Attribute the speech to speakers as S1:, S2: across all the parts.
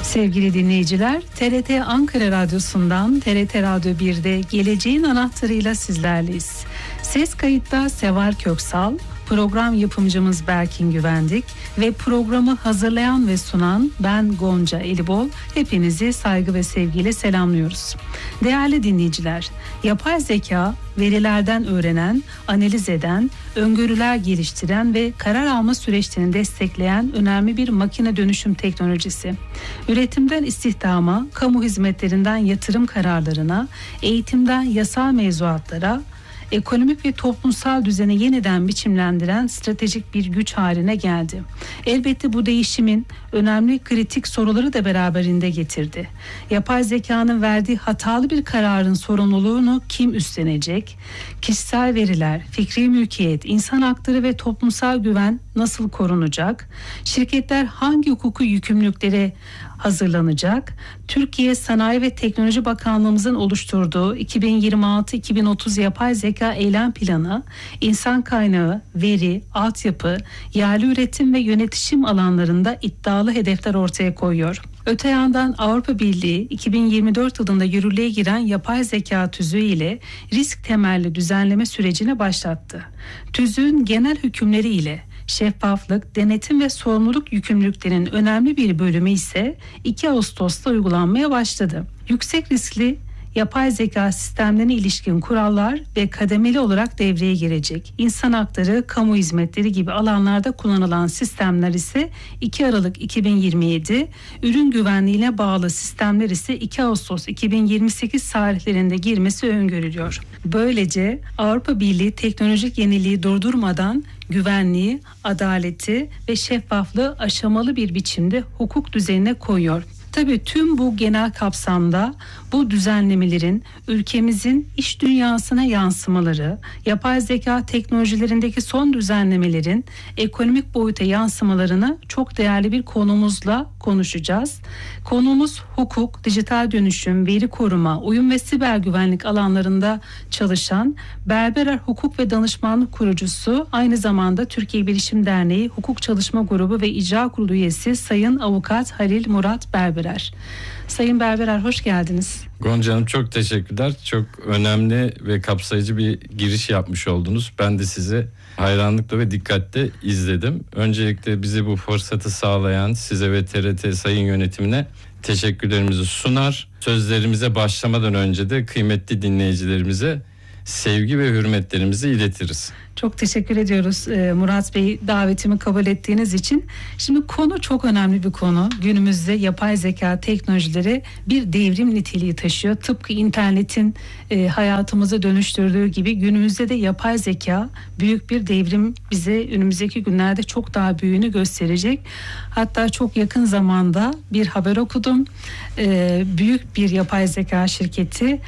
S1: Sevgili dinleyiciler, TRT Ankara Radyosu'ndan TRT Radyo 1'de Geleceğin Anahtarı'yla sizlerleyiz. Ses kayıtta Seval Köksal, program yapımcımız Berkin Güvendik ve programı hazırlayan ve sunan ben Gonca Elibol. Hepinizi saygı ve sevgiyle selamlıyoruz. Değerli dinleyiciler, yapay zeka verilerden öğrenen, analiz eden, öngörüler geliştiren ve karar alma süreçlerini destekleyen önemli bir makine dönüşüm teknolojisi. Üretimden istihdama, kamu hizmetlerinden yatırım kararlarına, eğitimden yasal mevzuatlara, ekonomik ve toplumsal düzeni yeniden biçimlendiren stratejik bir güç haline geldi. Elbette bu değişimin önemli kritik soruları da beraberinde getirdi. Yapay zekanın verdiği hatalı bir kararın sorumluluğunu kim üstlenecek? Kişisel veriler, fikri mülkiyet, insan hakları ve toplumsal güven nasıl korunacak? Şirketler hangi hukuki yükümlülüklere hazırlanacak? Türkiye Sanayi ve Teknoloji Bakanlığımızın oluşturduğu 2026-2030 Yapay Zeka Eylem Planı, insan kaynağı, veri, altyapı, yerli üretim ve yönetişim alanlarında iddialı hedefler ortaya koyuyor. Öte yandan Avrupa Birliği 2024 yılında yürürlüğe giren yapay zeka tüzüğü ile risk temelli düzenleme sürecini başlattı. Tüzüğün genel hükümleri ile şeffaflık, denetim ve sorumluluk yükümlülüklerinin önemli bir bölümü ise 2 Ağustos'ta uygulanmaya başladı. Yüksek riskli yapay zeka sistemlerine ilişkin kurallar ve kademeli olarak devreye girecek. İnsan hakları, kamu hizmetleri gibi alanlarda kullanılan sistemler ise 2 Aralık 2027, ürün güvenliğine bağlı sistemler ise 2 Ağustos 2028 tarihlerinde girmesi öngörülüyor. Böylece Avrupa Birliği teknolojik yeniliği durdurmadan güvenliği, adaleti ve şeffaflığı aşamalı bir biçimde hukuk düzenine koyuyor. Tabii tüm bu genel kapsamda bu düzenlemelerin ülkemizin iş dünyasına yansımaları, yapay zeka teknolojilerindeki son düzenlemelerin ekonomik boyuta yansımalarını çok değerli bir konuğumuzla konuşacağız. Konuğumuz hukuk, dijital dönüşüm, veri koruma, uyum ve siber güvenlik alanlarında çalışan Berberer Hukuk ve Danışmanlık kurucusu, aynı zamanda Türkiye Bilişim Derneği Hukuk Çalışma Grubu ve İcra Kurulu üyesi Sayın Avukat Halil Murat Berberer. Sayın Berberer, hoş geldiniz.
S2: Gonca Hanım, çok teşekkürler. Çok önemli ve kapsayıcı bir giriş yapmış oldunuz. Ben de sizi hayranlıkla ve dikkatle izledim. Öncelikle bize bu fırsatı sağlayan size ve TRT sayın yönetimine teşekkürlerimizi sunar. Sözlerimize başlamadan önce de kıymetli dinleyicilerimize sevgi ve hürmetlerimizi iletiriz.
S1: Çok teşekkür ediyoruz Murat Bey, davetimi kabul ettiğiniz için. Şimdi konu çok önemli bir konu. Günümüzde yapay zeka teknolojileri bir devrim niteliği taşıyor. Tıpkı internetin hayatımızı dönüştürdüğü gibi günümüzde de yapay zeka büyük bir devrim bize önümüzdeki günlerde çok daha büyüğünü gösterecek. Hatta çok yakın zamanda bir haber okudum. Büyük bir yapay zeka şirketi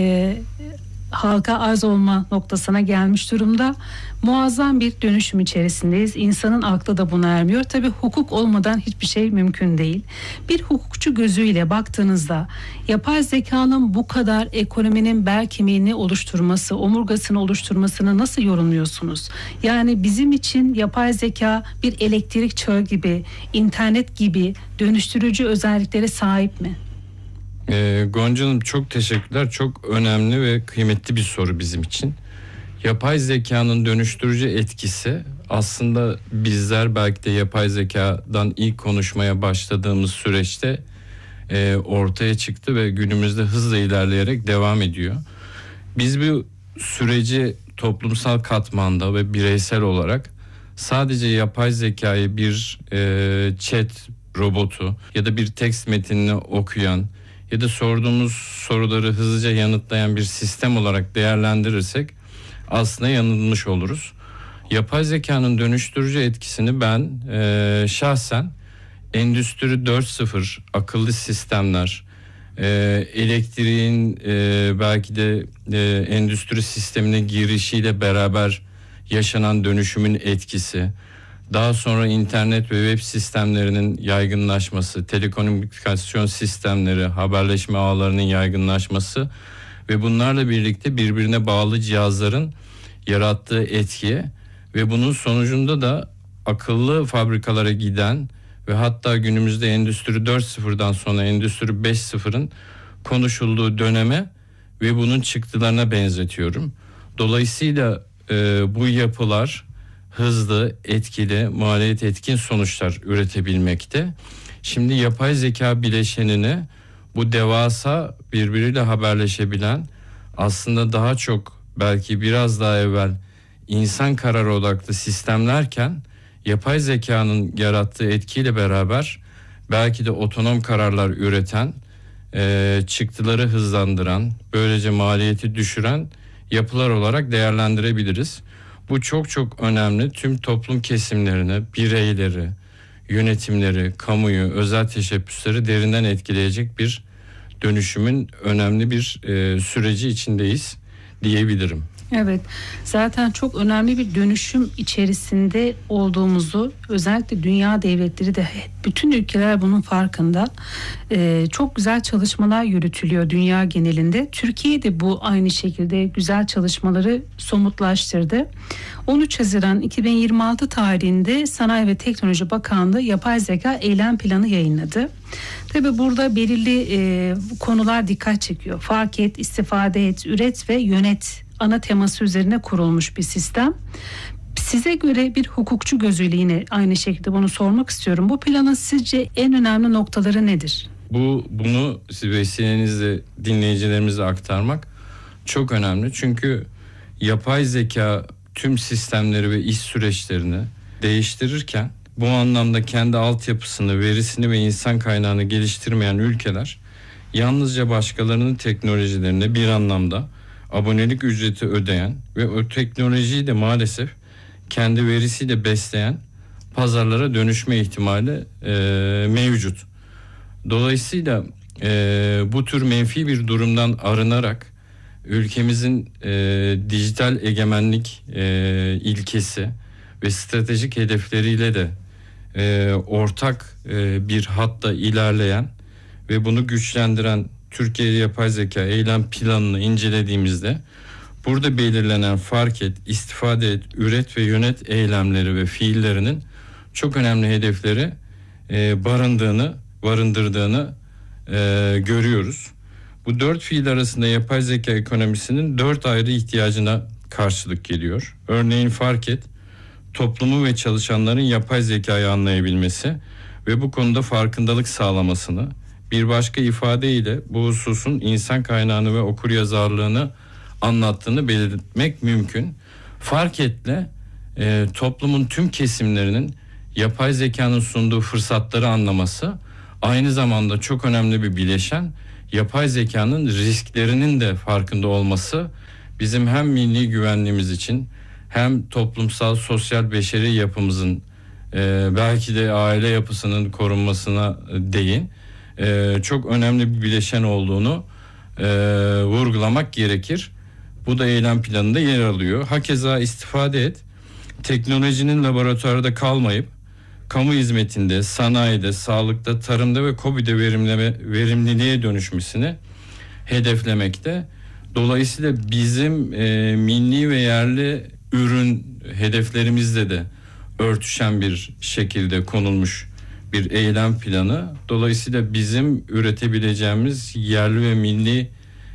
S1: halka arz olma noktasına gelmiş durumda. Muazzam bir dönüşüm içerisindeyiz. İnsanın aklı da buna ermiyor. Tabii hukuk olmadan hiçbir şey mümkün değil. Bir hukukçu gözüyle baktığınızda yapay zekanın bu kadar ekonominin bel kemiğini oluşturması, omurgasını oluşturmasını nasıl yorumluyorsunuz? Yani bizim için yapay zeka bir elektrik çağı gibi, internet gibi dönüştürücü özelliklere sahip mi?
S2: Gonca Hanım, çok teşekkürler. Çok önemli ve kıymetli bir soru bizim için. Yapay zekanın dönüştürücü etkisi aslında bizler belki de yapay zekadan ilk konuşmaya başladığımız süreçte ortaya çıktı ve günümüzde hızla ilerleyerek devam ediyor. Biz bu süreci toplumsal katmanda ve bireysel olarak sadece yapay zekayı bir chat robotu ya da bir tekst metinini okuyan ya da sorduğumuz soruları hızlıca yanıtlayan bir sistem olarak değerlendirirsek aslında yanılmış oluruz. Yapay zekanın dönüştürücü etkisini ben şahsen Endüstri 4.0, akıllı sistemler, elektriğin belki de endüstri sistemine girişiyle beraber yaşanan dönüşümün etkisi, daha sonra internet ve web sistemlerinin yaygınlaşması, telekomünikasyon sistemleri, haberleşme ağlarının yaygınlaşması ve bunlarla birlikte birbirine bağlı cihazların yarattığı etki ve bunun sonucunda da akıllı fabrikalara giden ve hatta günümüzde Endüstri 4.0'dan sonra Endüstri 5.0'ın konuşulduğu döneme ve bunun çıktılarına benzetiyorum. Dolayısıyla bu yapılar hızlı, etkili, maliyet etkin sonuçlar üretebilmekte. Şimdi yapay zeka bileşenini bu devasa birbiriyle haberleşebilen, aslında daha çok belki biraz daha evvel insan kararı odaklı sistemlerken yapay zekanın yarattığı etkiyle beraber belki de otonom kararlar üreten, çıktıları hızlandıran, böylece maliyeti düşüren yapılar olarak değerlendirebiliriz. Bu çok çok önemli. Tüm toplum kesimlerini, bireyleri, yönetimleri, kamuyu, özel teşebbüsleri derinden etkileyecek bir dönüşümün önemli bir süreci içindeyiz diyebilirim.
S1: Evet, zaten çok önemli bir dönüşüm içerisinde olduğumuzu, özellikle dünya devletleri de, bütün ülkeler bunun farkında. Çok güzel çalışmalar yürütülüyor dünya genelinde. Türkiye de bu aynı şekilde güzel çalışmaları somutlaştırdı. 13 Haziran 2026 tarihinde Sanayi ve Teknoloji Bakanlığı Yapay Zeka Eylem Planı yayınladı. Tabii burada belirli konular dikkat çekiyor. Fark et, istifade et, üret ve yönet ana teması üzerine kurulmuş bir sistem. Size göre bir hukukçu gözüyle yine aynı şekilde bunu sormak istiyorum. Bu planın sizce en önemli noktaları nedir?
S2: Bunu vesilenizle dinleyicilerimize aktarmak çok önemli. Çünkü yapay zeka tüm sistemleri ve iş süreçlerini değiştirirken bu anlamda kendi altyapısını, verisini ve insan kaynağını geliştirmeyen ülkeler yalnızca başkalarının teknolojilerine bir anlamda abonelik ücreti ödeyen ve o teknolojiyi de maalesef kendi verisiyle besleyen pazarlara dönüşme ihtimali mevcut. Dolayısıyla bu tür menfi bir durumdan arınarak ülkemizin dijital egemenlik ilkesi ve stratejik hedefleriyle de ortak bir hatta ilerleyen ve bunu güçlendiren Türkiye Yapay Zeka Eylem Planı'nı incelediğimizde burada belirlenen fark et, istifade et, üret ve yönet eylemleri ve fiillerinin çok önemli hedefleri barındırdığını görüyoruz. Bu 4 fiil arasında yapay zeka ekonomisinin 4 ayrı ihtiyacına karşılık geliyor. Örneğin fark et, toplumu ve çalışanların yapay zekayı anlayabilmesi ve bu konuda farkındalık sağlamasını, bir başka ifadeyle bu hususun insan kaynağını ve okuryazarlığını anlattığını belirtmek mümkün. Fark etle toplumun tüm kesimlerinin yapay zekanın sunduğu fırsatları anlaması, aynı zamanda çok önemli bir bileşen, yapay zekanın risklerinin de farkında olması bizim hem milli güvenliğimiz için hem toplumsal, sosyal, beşeri yapımızın belki de aile yapısının korunmasına değin çok önemli bir bileşen olduğunu vurgulamak gerekir. Bu da eylem planında yer alıyor. Hakeza istifade et, teknolojinin laboratuvarda kalmayıp kamu hizmetinde, sanayide, sağlıkta, tarımda ve KOBİ'de verimliliğe dönüşmesini hedeflemekte. Dolayısıyla bizim milli ve yerli ürün hedeflerimizle de örtüşen bir şekilde konulmuş bir eylem planı. Dolayısıyla bizim üretebileceğimiz yerli ve milli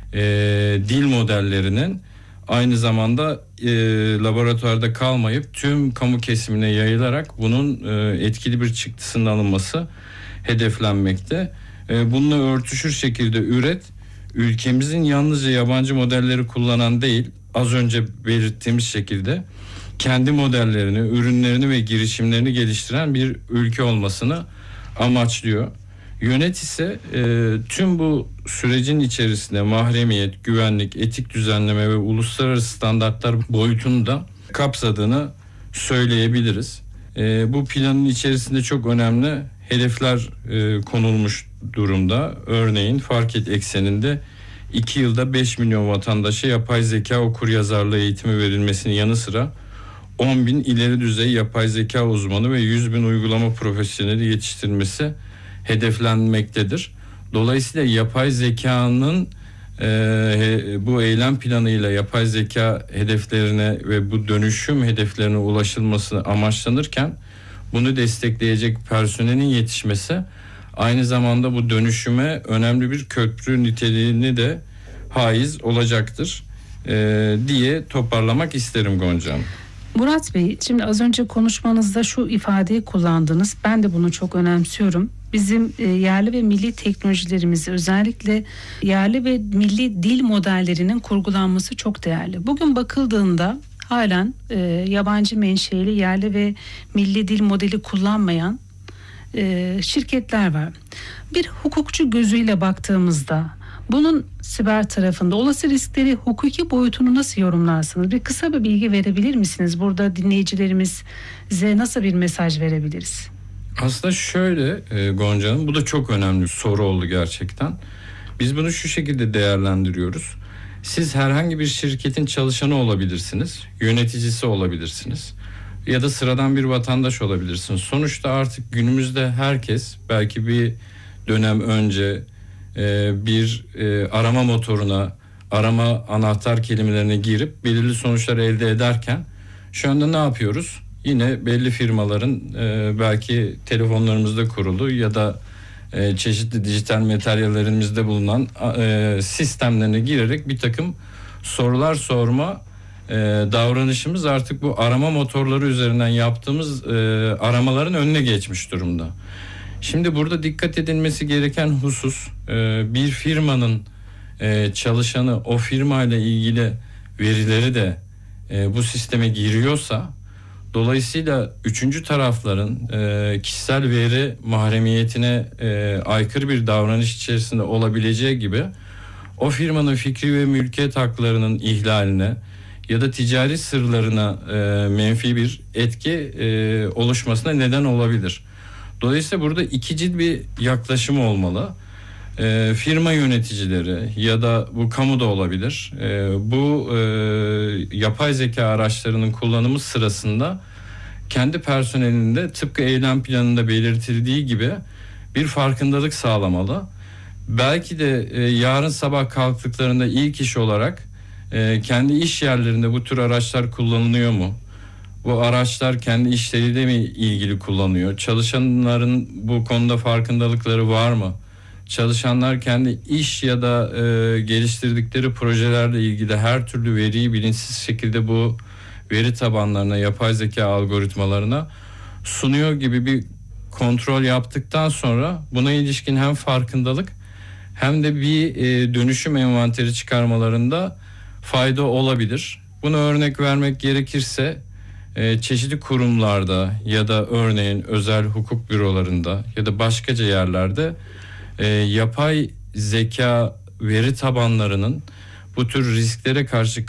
S2: dil modellerinin aynı zamanda laboratuvarda kalmayıp tüm kamu kesimine yayılarak bunun etkili bir çıktısının alınması hedeflenmekte. Bununla örtüşür şekilde üret, ülkemizin yalnızca yabancı modelleri kullanan değil, az önce belirttiğimiz şekilde kendi modellerini, ürünlerini ve girişimlerini geliştiren bir ülke olmasını amaçlıyor. Yönet ise tüm bu sürecin içerisinde mahremiyet, güvenlik, etik düzenleme ve uluslararası standartlar boyutunu da kapsadığını söyleyebiliriz. Bu planın içerisinde çok önemli hedefler konulmuş durumda. Örneğin fark et ekseninde 2 yılda 5 milyon vatandaşa yapay zeka okuryazarlığı eğitimi verilmesinin yanı sıra 10 bin ileri düzey yapay zeka uzmanı ve 100 bin uygulama profesyoneli yetiştirilmesi hedeflenmektedir. Dolayısıyla yapay zekanın bu eylem planıyla yapay zeka hedeflerine ve bu dönüşüm hedeflerine ulaşılması amaçlanırken bunu destekleyecek personelin yetişmesi aynı zamanda bu dönüşüme önemli bir köprü niteliğini de haiz olacaktır diye toparlamak isterim Gonca Hanım.
S1: Murat Bey, şimdi az önce konuşmanızda şu ifadeyi kullandınız. Ben de bunu çok önemsiyorum. Bizim yerli ve milli teknolojilerimizi, özellikle yerli ve milli dil modellerinin kurgulanması çok değerli. Bugün bakıldığında halen yabancı menşeli yerli ve milli dil modeli kullanmayan şirketler var. Bir hukukçu gözüyle baktığımızda bunun siber tarafında olası riskleri, hukuki boyutunu nasıl yorumlarsınız? Bir kısa bir bilgi verebilir misiniz? Burada dinleyicilerimize nasıl bir mesaj verebiliriz?
S2: Aslında şöyle Gonca Hanım, bu da çok önemli bir soru oldu gerçekten. Biz bunu şu şekilde değerlendiriyoruz. Siz herhangi bir şirketin çalışanı olabilirsiniz, yöneticisi olabilirsiniz ya da sıradan bir vatandaş olabilirsiniz. Sonuçta artık günümüzde herkes belki bir dönem önce bir arama motoruna arama anahtar kelimelerini girip belirli sonuçlar elde ederken şu anda ne yapıyoruz? Yine belli firmaların belki telefonlarımızda kurulu ya da çeşitli dijital materyallerimizde bulunan sistemlerine girerek bir takım sorular sorma davranışımız artık bu arama motorları üzerinden yaptığımız aramaların önüne geçmiş durumda. Şimdi burada dikkat edilmesi gereken husus, bir firmanın çalışanı o firmayla ilgili verileri de bu sisteme giriyorsa, dolayısıyla üçüncü tarafların kişisel veri mahremiyetine aykırı bir davranış içerisinde olabileceği gibi o firmanın fikri ve mülkiyet haklarının ihlaline ya da ticari sırlarına menfi bir etki oluşmasına neden olabilir. Dolayısıyla burada ikicil bir yaklaşım olmalı. Firma yöneticileri ya da bu kamuda olabilir. Bu yapay zeka araçlarının kullanımı sırasında kendi personelinde tıpkı eylem planında belirtildiği gibi bir farkındalık sağlamalı. Belki de yarın sabah kalktıklarında ilk iş olarak kendi iş yerlerinde bu tür araçlar kullanılıyor mu? Bu araçlar kendi işleriyle mi ilgili kullanıyor? Çalışanların bu konuda farkındalıkları var mı? Çalışanlar kendi iş ya da geliştirdikleri projelerle ilgili her türlü veriyi bilinçsiz şekilde bu veri tabanlarına, yapay zeka algoritmalarına sunuyor gibi bir kontrol yaptıktan sonra buna ilişkin hem farkındalık hem de bir dönüşüm envanteri çıkarmalarında fayda olabilir. Bunu örnek vermek gerekirse çeşitli kurumlarda ya da örneğin özel hukuk bürolarında ya da başkaca yerlerde yapay zeka veri tabanlarının bu tür risklere karşı